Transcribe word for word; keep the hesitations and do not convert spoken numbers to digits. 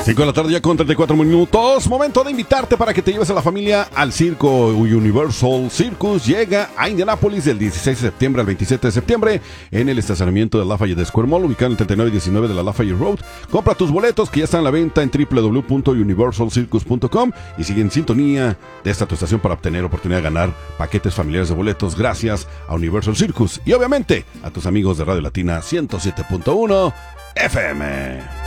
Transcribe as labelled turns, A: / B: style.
A: cinco de la tarde ya con treinta y cuatro minutos. Momento de invitarte para que te lleves a la familia al circo Universal Circus. Llega a Indianápolis del dieciséis de septiembre al veintisiete de septiembre en el estacionamiento de Lafayette Square Mall, ubicado en el treinta y nueve diecinueve de la Lafayette Road. Compra tus boletos que ya están a la venta en doble u doble u doble u punto universal circus punto com y sigue en sintonía de esta tu estación para obtener oportunidad de ganar paquetes familiares de boletos gracias a Universal Circus y obviamente a tus amigos de Radio Latina ciento siete punto uno F M.